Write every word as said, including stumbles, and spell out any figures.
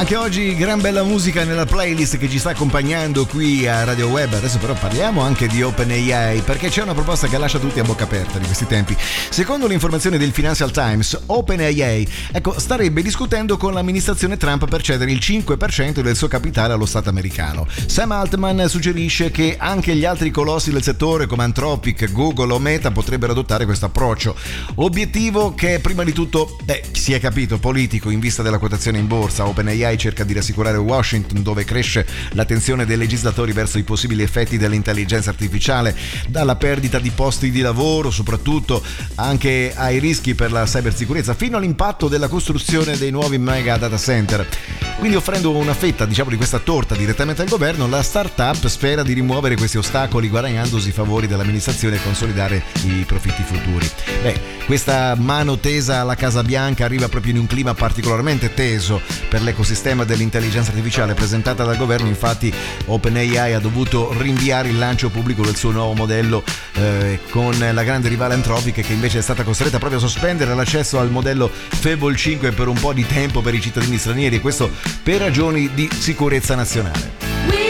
Anche oggi gran bella musica nella playlist che ci sta accompagnando qui a Radio Web. Adesso però parliamo anche di OpenAI, perché c'è una proposta che lascia tutti a bocca aperta di questi tempi. Secondo le informazioni del Financial Times, OpenAI ecco, starebbe discutendo con l'amministrazione Trump per cedere il cinque per cento del suo capitale allo Stato americano. Sam Altman suggerisce che anche gli altri colossi del settore come Anthropic, Google o Meta potrebbero adottare questo approccio. Obiettivo che è prima di tutto, eh, si è capito, politico in vista della quotazione in borsa. OpenAI cerca di rassicurare Washington, dove cresce l'attenzione dei legislatori verso i possibili effetti dell'intelligenza artificiale, dalla perdita di posti di lavoro, soprattutto anche ai rischi per la cybersicurezza, fino all'impatto della costruzione dei nuovi mega data center. Quindi, offrendo una fetta, diciamo, di questa torta direttamente al governo, la startup spera di rimuovere questi ostacoli, guadagnandosi i favori dell'amministrazione e consolidare i profitti futuri. Beh, questa mano tesa alla Casa Bianca arriva proprio in un clima particolarmente teso per l'ecosistema dell'intelligenza artificiale presentata dal governo. Infatti OpenAI ha dovuto rinviare il lancio pubblico del suo nuovo modello eh, con la grande rivale Anthropic, che invece è stata costretta proprio a sospendere l'accesso al modello Fable cinque per un po' di tempo per i cittadini stranieri, e questo per ragioni di sicurezza nazionale.